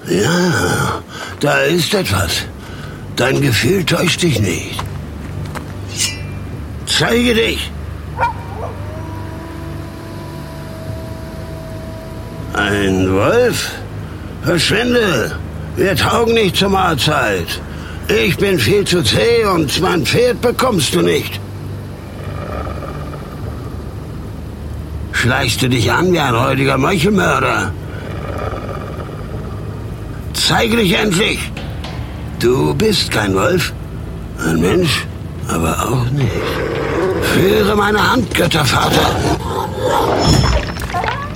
Ja, da ist etwas. Dein Gefühl täuscht dich nicht. Zeige dich! Ein Wolf? Verschwinde! Wir taugen nicht zur Mahlzeit. Ich bin viel zu zäh und mein Pferd bekommst du nicht. Schleichst du dich an wie ein räudiger Meuchelmörder? Zeige dich endlich! Du bist kein Wolf. Ein Mensch, aber auch nicht. Führe meine Hand, Göttervater.